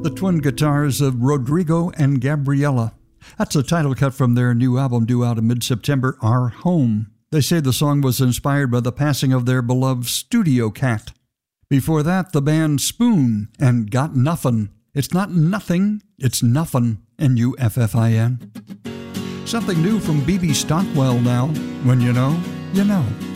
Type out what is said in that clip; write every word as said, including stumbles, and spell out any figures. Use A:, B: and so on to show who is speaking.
A: The twin guitars of Rodrigo and Gabriela. That's a title cut from their new album due out in mid-September, Our Home. They say the song was inspired by the passing of their beloved studio cat. Before that, the band Spoon and Got Nuffin'. It's not nothing, it's nuffin', N U F F I N. Something new from B B Stockwell now. When you know, you know.